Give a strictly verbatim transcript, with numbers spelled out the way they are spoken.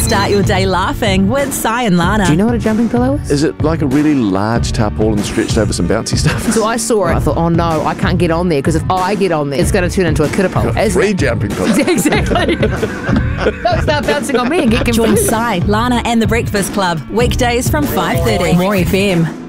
Start your day laughing with Si and Lana. Do you know what a jumping pillow is? Is it like a really large tarpaulin stretched over some bouncy stuff? So I saw it. I thought, oh no, I can't get on there because if I get on there, it's going to turn into a kidda pole. Free jumping pillow. Exactly. Don't start bouncing on me and get confused. Join Si, Lana and the Breakfast Club weekdays from five thirty. More F M.